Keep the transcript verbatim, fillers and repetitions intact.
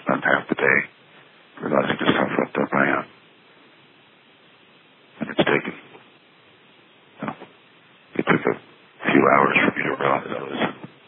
spent half the day realizing just how fucked up I am. And it's taken, you know, it took a few hours for me to realize I was